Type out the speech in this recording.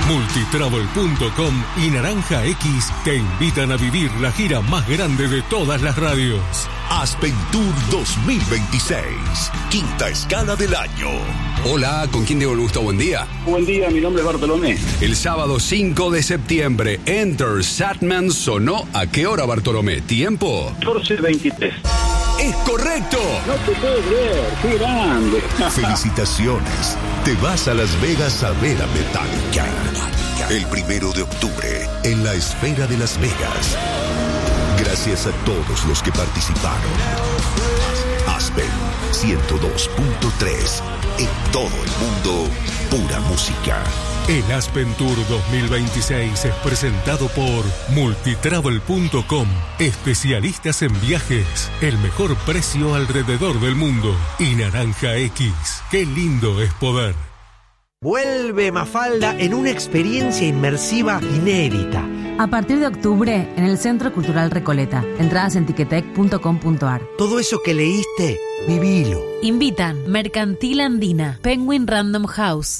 Multitravel.com y Naranja X te invitan a vivir la gira más grande de todas las radios. Aspen Tour 2026, quinta escala del año. Hola, ¿con quién tengo el gusto? Buen día. Buen día, mi nombre es Bartolomé. El sábado 5 de septiembre, Enter Satman sonó. ¿A qué hora, Bartolomé? ¿Tiempo? 14:23. ¡Es correcto! No te puedo creer, qué grande. Felicitaciones. Te vas a Las Vegas a ver a Metallica. El 1 de octubre, en la Esfera de Las Vegas. Gracias a todos los que participaron. Aspen 102.3. En todo el mundo, pura música. El Aspen Tour 2026 es presentado por Multitravel.com, especialistas en viajes, el mejor precio alrededor del mundo. Y Naranja X, qué lindo es poder. Vuelve Mafalda en una experiencia inmersiva inédita. A partir de octubre, en el Centro Cultural Recoleta. Entradas en tiquetec.com.ar. Todo eso que leíste, vivilo. Invitan Mercantil Andina, Penguin Random House,